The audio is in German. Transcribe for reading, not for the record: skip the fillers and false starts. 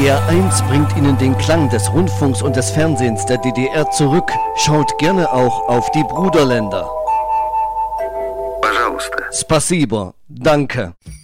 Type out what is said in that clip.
NDR1 bringt Ihnen den Klang des Rundfunks und des Fernsehens der DDR zurück. Schaut gerne auch auf die Bruderländer. Spasibo, danke.